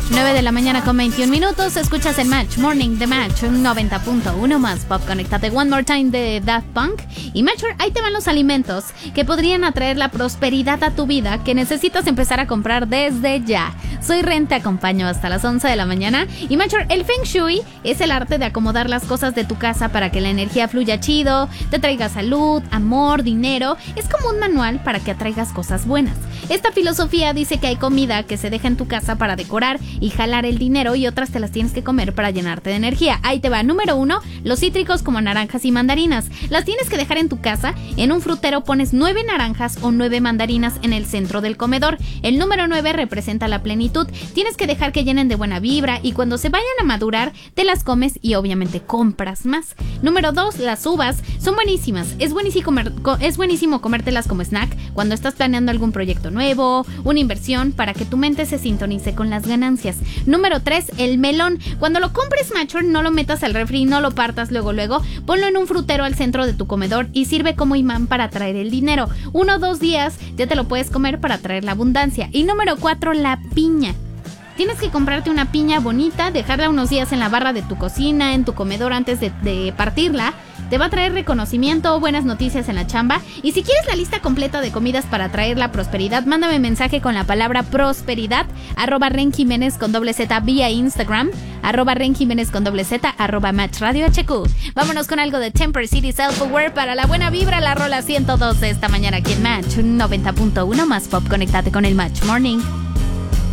9 de la mañana con 21 minutos. Escuchas el Match Morning de Match 90.1 más pop. Conéctate One More Time de Daft Punk. Y Matcher, ahí te van los alimentos que podrían atraer la prosperidad a tu vida que necesitas empezar a comprar desde ya. Soy Ren, te acompaño hasta las 11 de la mañana. Y Matcher, el Feng Shui es el arte de acomodar las cosas de tu casa para que la energía fluya chido, te traiga salud, amor, dinero. Es como un manual para que atraigas cosas buenas. Esta filosofía dice que hay comida que se deja en tu casa para decorar y jalar el dinero y otras te las tienes que comer para llenarte de energía. Ahí te va. Número 1, los cítricos como naranjas y mandarinas. Las tienes que dejar en tu casa. En un frutero pones 9 naranjas o 9 mandarinas en el centro del comedor. El número 9 representa la plenitud. Tienes que dejar que llenen de buena vibra y cuando se vayan a madurar te las comes y obviamente compras más. Número 2, las uvas son buenísimas. Es buenísimo comértelas como snack cuando estás planeando algún proyecto nuevo, una inversión, para que tu mente se sintonice con las ganancias. Número 3, el melón. Cuando lo compres, macho, no lo metas al refri, no lo partas luego, ponlo en un frutero al centro de tu comedor y sirve como imán para atraer el dinero. 1 o 2 días ya te lo puedes comer para atraer la abundancia. Y número 4, la piña. Tienes que comprarte una piña bonita, dejarla unos días en la barra de tu cocina, en tu comedor antes de partirla. Te va a traer reconocimiento, buenas noticias en la chamba. Y si quieres la lista completa de comidas para traer la prosperidad, mándame mensaje con la palabra prosperidad, @RenJiménez con doble Z vía Instagram, @RenJiménez con doble Z, @Match Radio HQ. Vámonos con algo de Temper City Self-Aware para la buena vibra, la rola 112 esta mañana aquí en Match 90.1 más pop. Conéctate con el Match Morning.